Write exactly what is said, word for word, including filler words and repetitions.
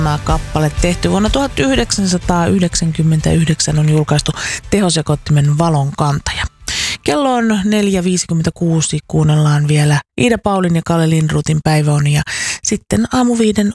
kappale tehty vuonna tuhatyhdeksänsataayhdeksänkymmentäyhdeksän on julkaistu tehosekoittimen Valon kantaja. Kello on neljä viisikymmentäkuusi, kuunnellaan vielä Iida Paulin ja Kalle Lindruthin Päiväunia. Sitten aamuviiden